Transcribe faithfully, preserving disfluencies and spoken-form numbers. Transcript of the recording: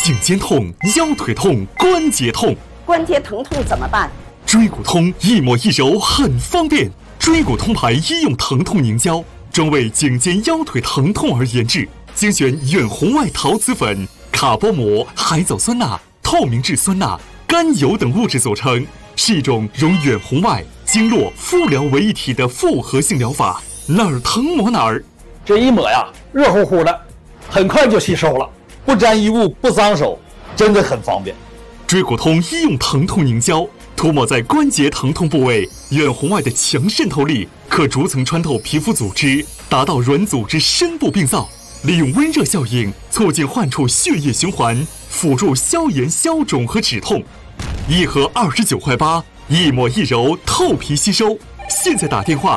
颈肩痛、腰腿痛、关节痛。 关节疼痛怎么办？ 椎骨通一抹一揉很方便。椎骨通牌医用疼痛凝胶，专为颈肩腰腿疼痛而研制，精选远红外陶瓷粉、卡波膜、海藻酸钠、透明质酸钠、甘油等物质组成，是一种融远红外、经络、敷疗为一体的复合性疗法，哪儿疼抹哪儿。 这一抹呀，热乎乎的，很快就吸收了，不沾衣物，不脏手，真的很方便。 椎骨通医用疼痛凝胶，涂抹在关节疼痛部位，远红外的强渗透力可逐层穿透皮肤组织，达到软组织深部病灶，利用温热效应促进患处血液循环，辅助消炎消肿和止痛。一盒二十九块八，一抹一揉，透皮吸收。现在打电话